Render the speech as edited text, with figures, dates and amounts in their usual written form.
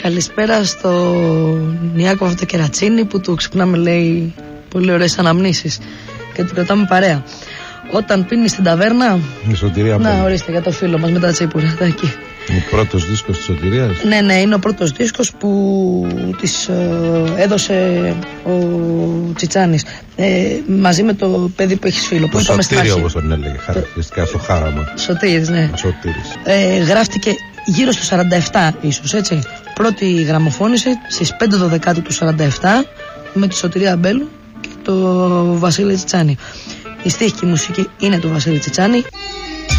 Καλησπέρα στον Ιάκωβο το Κερατσίνη που του ξυπνάμε, λέει, πολύ ωραίες αναμνήσεις και του κρατάμε παρέα. Όταν πίνει στην ταβέρνα. Η Σωτηρία. Να, ορίστε, για το φίλο μας με τα τσίπουρα. Εκεί. Ο πρώτος δίσκος της Σωτηρίας. Ναι, είναι ο πρώτος δίσκος που της έδωσε ο Τσιτσάνης μαζί με το παιδί που έχεις φίλο. Το Σωτήρι, όπως τον έλεγε χαρακτηριστικά στο χάραμα. Σωτήρης, ναι. Σωτήρης. Γράφτηκε γύρω στο 47 ίσως, έτσι. Πρώτη γραμμοφώνηση στις 5/12 του 47 με τη Σωτηρία Μπέλου και το Βασίλη Τσιτσάνη. Η στίχη και η μουσική είναι του Βασίλη Τσιτσάνη.